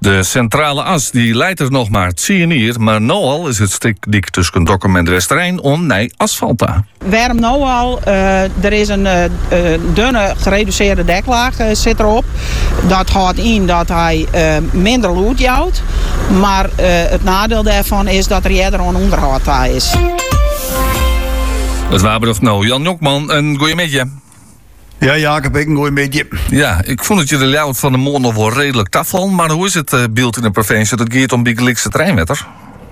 De centrale as die leidt er nog maar 10 hier, maar nu al is het stikdik tussen Dokkum en Dwesterijn om naar asfalt aan. Waarom nou al? Er is een dunne gereduceerde deklaag zit erop. Dat houdt in dat hij minder lood jouwt. Maar het nadeel daarvan is dat er eerder een onderhoud daar is. Het waarbrocht nou Jan Jokman, een goeiemiddag. Ja, Jacob, ik een goeie beetje. Ja, ik vond dat je de layout van de morgen nog wel redelijk tafel, maar hoe is het beeld in de provincie? Dat gaat om Biegelikse treinwetter.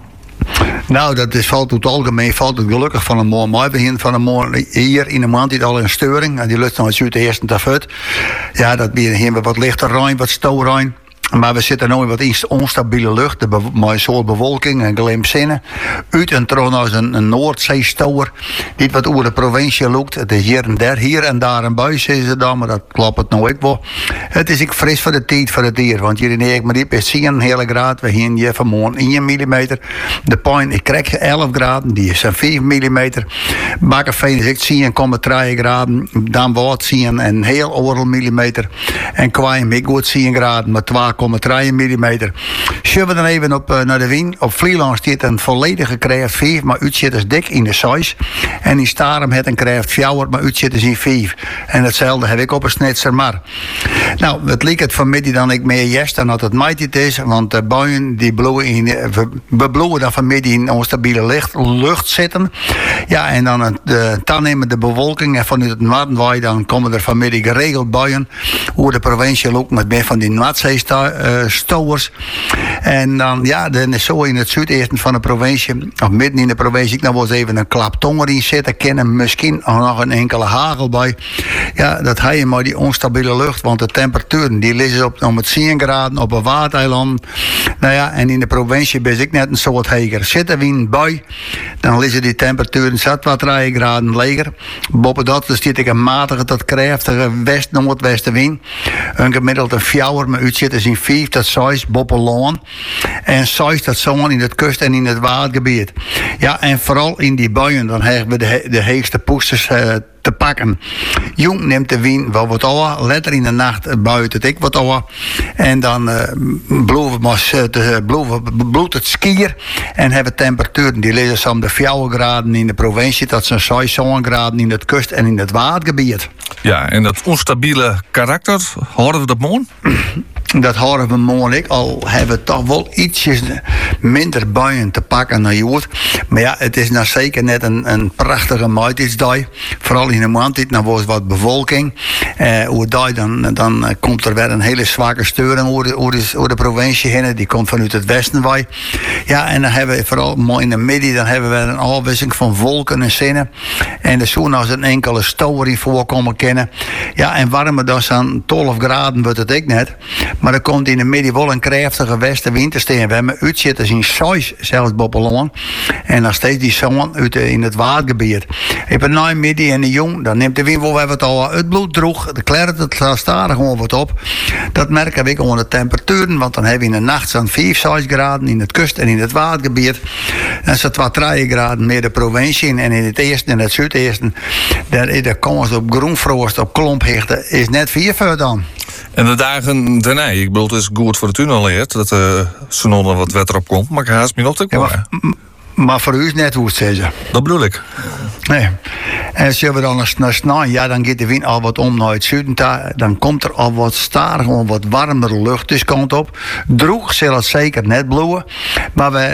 Nou, dat is valt het algemeen valt het gelukkig van een mooi mei begin van een morgen hier in de maand dit al een steuring en die lucht dan het zuid-eerste af uit. Ja, dat biedt hier wat lichter ruim, wat stouwruim. Maar we zitten nu in wat onstabiele lucht, met een soort bewolking en glimzinnen. Uit en trouwens een Noordzeestouwer, die wat over de provincie loopt. Het is hier en daar een buis is er dan, maar dat klopt het nou ook wel. Het is ik fris voor de tijd voor het dier, want hier in Eekmariep is 10 hele graad. We hier hier vanmorgen 1 mm. De pijn, ik krijg 11 graden, die is 5 mm. Bakkerveen is ik 10,3 graden. Dan wordt 10 en heel overal millimeter. En Kwaim ik goed 10 graden, maar 2,3 mm. Zullen we dan even naar de wind. Op Vlieland staat een volledige krijft 5, maar uitzit is dik in de 6. En in Starum het een krijft 4, maar uitzit is in 5. En hetzelfde heb ik op een snitser maar. Nou, het liep het vanmiddag dan ik meer jest dan dat het meid is. Want de buien die bloeien we bloeien dan vanmiddag in onstabiele lucht zitten. Ja, en dan nemen de bewolking en vanuit het noorden dan komen er vanmiddag geregeld buien. Hoe de provincie loopt met meer van die Noordzeestouwers. En dan is zo in het zuidoosten van de provincie, of midden in de provincie, nou wel eens even een klap tonger in zitten kennen. Misschien nog een enkele hagel bij. Ja, dat heb je maar die onstabiele lucht, want de temperaturen die liggen om het 10 graden op een waardeiland. Nou ja, en in de provincie ben ik net een soort heger. Zitten we in bij, dan liggen die temperaturen zat wat 3 graden leger. Boven dat zit ik een matige tot krachtige west-noordwestenwind. Een gemiddelde 4, maar uitzitten is in 5 tot 6 boppelaan. En 6 tot zo'n in het kust- en in het watergebied. Ja, en vooral in die buien, dan hebben we de heegste poesters te pakken. Jong neemt de wind wel wat over, letter in de nacht buiten het ik wat over. En dan bloedt het skier en hebben temperaturen die liggen zo'n de 4 graden in de provincie, dat zijn 6 graden in het kust- en in het watergebied. Ja, en dat onstabiele karakter, horen we dat morgen? Dat horen we morgen al hebben we toch wel ietsjes minder buien te pakken naar Jood. Maar ja, het is nou zeker net een prachtige maandag. Vooral in de maand, nou was wat bevolking. Dan komt er weer een hele zwakke steuring over de provincie heen. Die komt vanuit het westen bij. Ja, en dan hebben we vooral mooi in de midden, dan hebben we een afwisseling van wolken en zinnen. En er zou nog een enkele stouwering voorkomen kennen. Ja, en warmer dan zo'n 12 graden wordt het ik net. Maar er komt in de midden wel een krachtige westenwind te staan. We hebben uitzitters in 6, zelfs Boppelaan. En nog steeds die zon in het watergebied. Ik ben nu midden in de jong, dan neemt de wind wel wat al het bloed droeg. De klert het staat er gewoon wat op. Dat merken we onder de temperaturen, want dan hebben we in de nacht zo'n 5, 6 graden in het kust- en in het watergebied. En zo'n 2, 3 graden meer de provincie. En in het eerste en het zuideersten, daar is de kans op groenfrost, op klomphechten, is net 4 dan. En de dagen daarna, ik bedoel, het is goed voor de tunnel leert dat zo nog wat wetter op komt, maar ik haast me nog te komen. Ja, maar voor u is net hoe het zeggen. Dat bedoel ik. Nee. En als we dan naar snel, ja, dan gaat de wind al wat om naar het zuiden. Dan komt er al wat stariger, wat warmere lucht dus kant op. Droeg zal het zeker net bloeien. Maar we